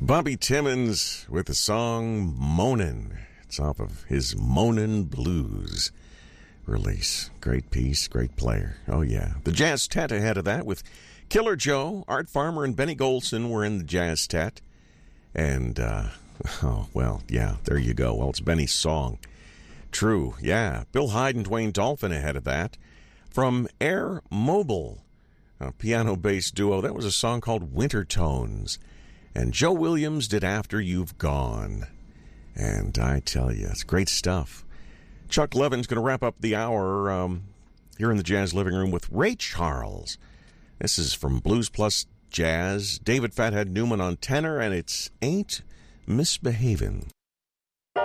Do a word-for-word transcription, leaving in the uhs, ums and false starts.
Bobby Timmons with the song Moanin'. It's off of his Moanin' Blues release. Great piece, great player. Oh, yeah. The Jazz Tet ahead of that with Killer Joe, Art Farmer, and Benny Golson were in the Jazz Tet. And, uh, oh, well, yeah, there you go. Well, it's Benny's song. True, yeah. Bill Hyde and Dwayne Dolphin ahead of that. From Air Mobile, a piano-based duo, that was a song called Winter Tones. And Joe Williams did After You've Gone. And I tell you, it's great stuff. Chuck Levin's going to wrap up the hour um, here in the Jazz Living Room with Ray Charles. This is from Blues Plus Jazz. David Fathead Newman on tenor, and it's Ain't Misbehavin'.